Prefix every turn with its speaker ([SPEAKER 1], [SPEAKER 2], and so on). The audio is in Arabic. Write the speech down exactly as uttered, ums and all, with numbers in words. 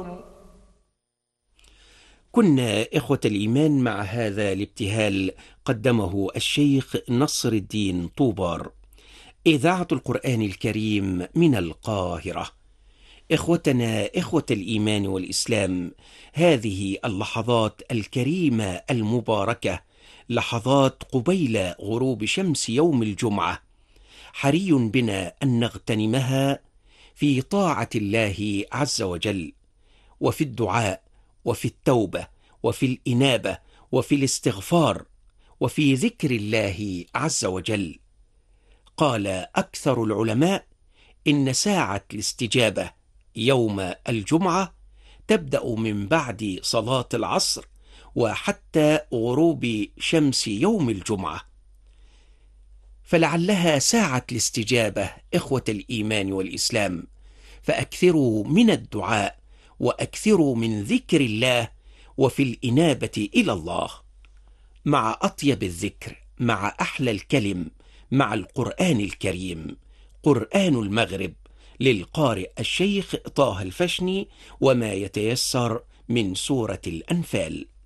[SPEAKER 1] كنا إخوة الإيمان مع هذا الابتهال قدمه الشيخ نصر الدين طوبار. إذاعة القرآن الكريم من القاهرة. إخوتنا إخوة الإيمان والإسلام، هذه اللحظات الكريمة المباركة لحظات قبيل غروب شمس يوم الجمعة، حري بنا أن نغتنمها في طاعة الله عز وجل، وفي الدعاء، وفي التوبة، وفي الإنابة، وفي الاستغفار، وفي ذكر الله عز وجل. قال أكثر العلماء إن ساعة الاستجابة يوم الجمعة تبدأ من بعد صلاة العصر وحتى غروب شمس يوم الجمعة، فلعلها ساعة الاستجابة إخوة الإيمان والإسلام، فأكثروا من الدعاء وأكثروا من ذكر الله وفي الإنابة إلى الله، مع أطيب الذكر، مع أحلى الكلم، مع القرآن الكريم. قرآن المغرب للقارئ الشيخ طه الفشني، وما يتيسر من سورة الأنفال.